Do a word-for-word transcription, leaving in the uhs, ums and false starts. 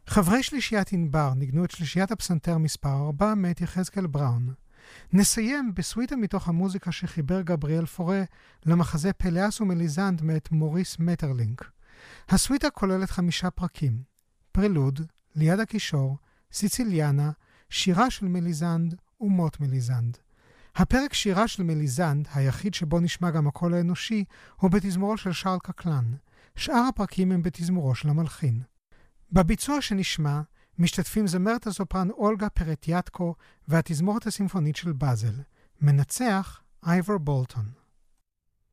חברי שלישיית ענבר ניגנו את שלישיית הפסנתר מספר ארבע מאת יחזקאל בראון. נסיים בסוויטה מתוך המוזיקה שחיבר גבריאל פורה למחזה פלאס ומליזנד מאת מוריס מטרלינק. הסוויטה כוללת חמישה פרקים: פרלוד, ליד הקישור, סיציליאנה, שירה של מליזנד ומות מליזנד. הפרק שירה של מליזנד, היחיד שבו נשמע גם הקול האנושי, הוא בתזמורו של שרל קקלן. שאר הפרקים הם בתזמורו של המלחין. בביצוע שנשמע משתתפים זמרת הסופרן אולגה פרטיאטקו והתזמורת הסימפונית של באזל. מנצח אייבור בולטון.